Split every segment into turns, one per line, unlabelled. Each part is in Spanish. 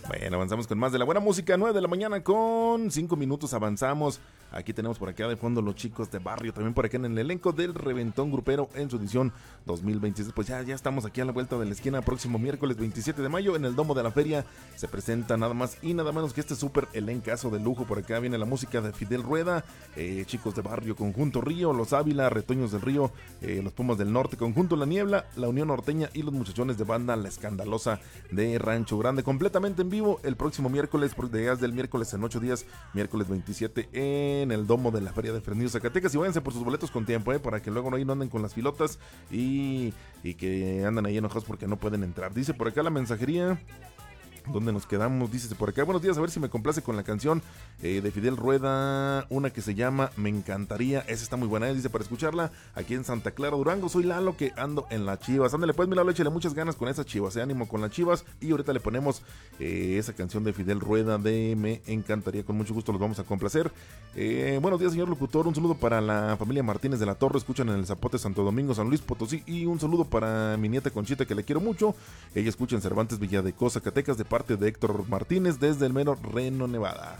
Bueno, avanzamos con más de la buena música, 9 de la mañana con 5 minutos avanzamos. Aquí tenemos por acá de fondo los chicos de barrio, también por acá en el elenco del Reventón Grupero en su edición 2026. Pues ya estamos aquí a la vuelta de la esquina, próximo miércoles 27 de mayo en el Domo de la Feria. Se presenta nada más y nada menos que este súper elencazo de lujo. Por acá viene la música de Fidel Rueda, chicos de barrio, Conjunto Río, Los Ávila, Retoños del Río, los Pumas del Norte, Conjunto La Niebla, La Unión Norteña y los muchachones de banda La Escandalosa de Rancho Grande, completamente en vivo el próximo miércoles, días del miércoles en 8 días, miércoles 27 en el Domo de la Feria de Fresnillo, Zacatecas. Y váyanse por sus boletos con tiempo, para que luego no anden con las filotas y que andan ahí enojados porque no pueden entrar. Dice por acá la mensajería, ¿dónde nos quedamos? Dice por acá, buenos días, a ver si me complace con la canción de Fidel Rueda, una que se llama Me Encantaría. Esa está muy buena, dice, para escucharla aquí en Santa Clara, Durango. Soy Lalo, que ando en las Chivas. Ándale pues, mi Lalo, échale muchas ganas con esas Chivas, ánimo con las Chivas. Y ahorita le ponemos esa canción de Fidel Rueda de Me Encantaría, con mucho gusto los vamos a complacer. Buenos días, señor locutor, un saludo para la familia Martínez de la Torre, escuchan en el Zapote, Santo Domingo, San Luis Potosí. Y un saludo para mi nieta Conchita, que le quiero mucho. Ella escucha en Cervantes, Villadecoz, Zacatecas, de parte de Héctor Martínez desde el mero Reno, Nevada.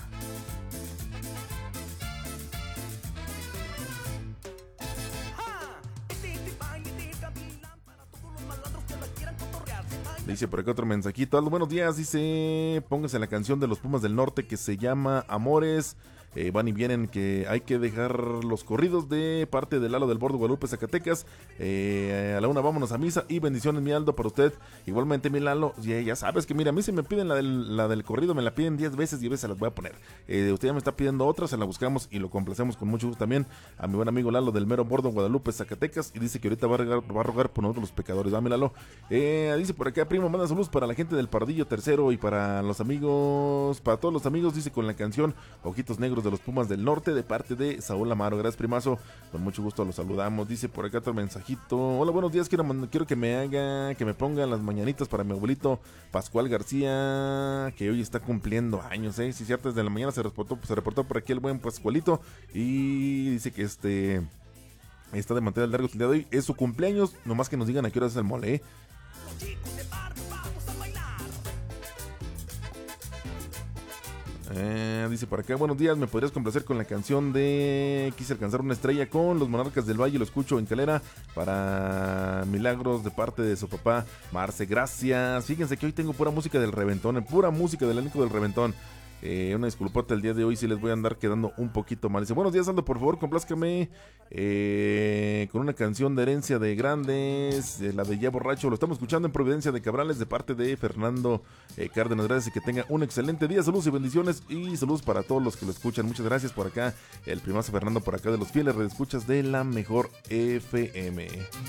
Dice por acá otro mensajito. Aldo, buenos días, dice, póngase la canción de los Pumas del Norte que se llama Amores. Van y vienen, que hay que dejar los corridos, de parte del Lalo del Bordo, Guadalupe, Zacatecas. A la una vámonos a misa y bendiciones, mi Aldo, para usted. Igualmente, mi Lalo, ya sabes que mira, a mí si me piden la del corrido, me la piden 10 veces y 10 veces se las voy a poner. Usted ya me está pidiendo otra, se la buscamos y lo complacemos con mucho gusto también a mi buen amigo Lalo del mero Bordo, Guadalupe, Zacatecas. Y dice que ahorita va a rogar por nosotros los pecadores, ¿va, mi Lalo? Dice por acá, primo, manda saludos para la gente del Pardillo Tercero y para los amigos, para todos los amigos, dice, con la canción Ojitos Negros de los Pumas del Norte, de parte de Saúl Amaro. Gracias, primazo, con mucho gusto los saludamos. Dice por acá otro mensajito. Hola, buenos días, quiero que me pongan las mañanitas para mi abuelito Pascual García, que hoy está cumpliendo años, sí, cierto, desde la mañana se reportó por aquí el buen Pascualito y dice que está de mantener largo el día de hoy, es su cumpleaños, nomás que nos digan a qué hora es el mole, dice por acá, buenos días, ¿me podrías complacer con la canción de Quise alcanzar una estrella con los Monarcas del Valle? Lo escucho en Calera para Milagros, de parte de su papá Marce. Gracias. Fíjense que hoy tengo pura música del Reventón, pura música del elenco del Reventón. Una disculpota, el día de hoy sí les voy a andar quedando un poquito mal. Dice, buenos días, Aldo, por favor, complázcame con una canción de Herencia de Grandes, la de Ya Borracho. Lo estamos escuchando en Providencia de Cabrales, de parte de Fernando Cárdenas. Gracias y que tenga un excelente día. Saludos y bendiciones, y saludos para todos los que lo escuchan. Muchas gracias por acá, el primazo Fernando, por acá de los fieles redescuchas de la mejor FM.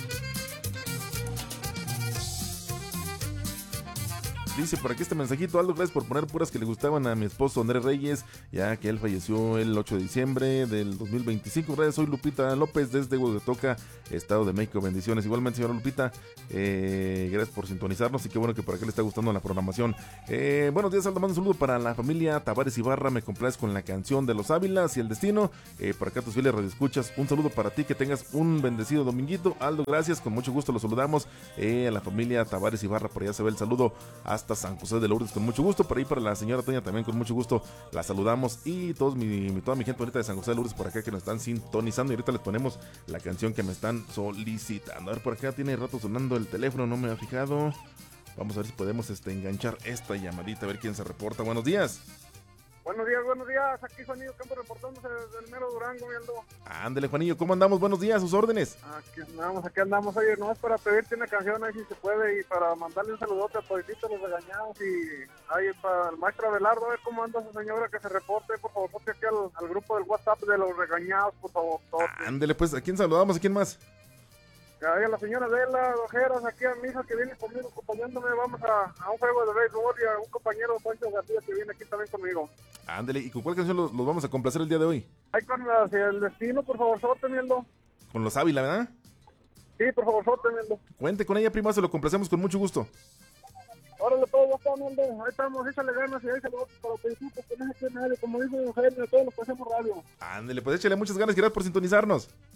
Dice por aquí este mensajito, Aldo, gracias por poner puras que le gustaban a mi esposo Andrés Reyes, ya que él falleció el 8 de diciembre del 2025. Gracias, soy Lupita López desde Huehuetoca, Estado de México. Bendiciones. Igualmente, señora Lupita, gracias por sintonizarnos y qué bueno que por acá le está gustando la programación. Buenos días, Aldo, mando un saludo para la familia Tavares Ibarra, me complaces con la canción de Los Ávilas y El Destino. Por acá tus fieles radioescuchas, un saludo para ti, que tengas un bendecido dominguito. Aldo, gracias, con mucho gusto lo saludamos. A la familia Tavares Ibarra, por allá se ve el saludo hasta San José de Lourdes, con mucho gusto. Por ahí para la señora Toña también, con mucho gusto la saludamos. Y toda mi gente bonita de San José de Lourdes por acá que nos están sintonizando. Y ahorita les ponemos la canción que me están solicitando. A ver, por acá tiene rato sonando el teléfono, no me ha fijado. Vamos a ver si podemos enganchar esta llamadita, a ver quién se reporta. Buenos días.
Buenos días, aquí Juanillo Campos reportándose desde el mero Durango, viendo.
Ándele, Juanillo, ¿cómo andamos? Buenos días, sus órdenes.
Aquí andamos, oye, nomás para pedirte una canción ahí si se puede, y para mandarle un saludote a Toitito Los Regañados, y ahí para el maestro Abelardo, a ver cómo anda esa señora, que se reporte, por favor, ponte aquí al grupo del WhatsApp de Los Regañados, por favor.
Ándele, pues, ¿a quién saludamos? ¿A quién más?
Ahí a la señora Adela Ojeras, aquí a mi hija que viene conmigo acompañándome. Vamos a un juego de béisbol, y a un compañero, Pancho García, que viene aquí también conmigo.
Ándele, ¿y con cuál canción los vamos a complacer el día de hoy?
Ahí con El Destino, por favor, teniendo.
Con Los Ávila, ¿verdad?
Sí, por favor, teniendo.
Cuente con ella, prima, se lo complacemos con mucho gusto.
Órale, todo, ya está, Nando. Ahí estamos, échale ganas, y ahí saludos para los principios, que no se quede nadie, como dice Eugenio, todos los que hacemos radio.
Ándele, pues échale muchas ganas, gracias por sintonizarnos.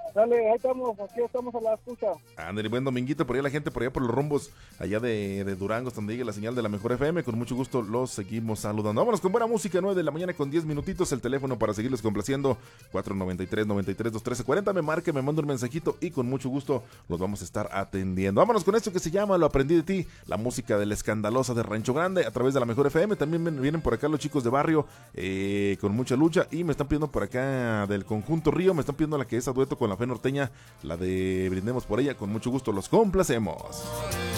Dale, ahí estamos, aquí estamos a la escucha.
Ándale, buen dominguito por allá la gente, por allá por los rumbos, allá de Durango, donde llegue la señal de la mejor FM. Con mucho gusto los seguimos saludando. Vámonos con buena música, 9 de la mañana con 10 minutitos. El teléfono para seguirles complaciendo, 493-93-213-40. Me marque, me manda un mensajito y con mucho gusto los vamos a estar atendiendo. Vámonos con esto que se llama Lo Aprendí de Ti, la música de la Escandalosa de Rancho Grande a través de la mejor FM. También vienen por acá los chicos de Barrio con mucha lucha y me están pidiendo por acá del Conjunto Río, me están pidiendo la que es a dueto con la Fe Norteña, la de Brindemos por ella. Con mucho gusto los complacemos.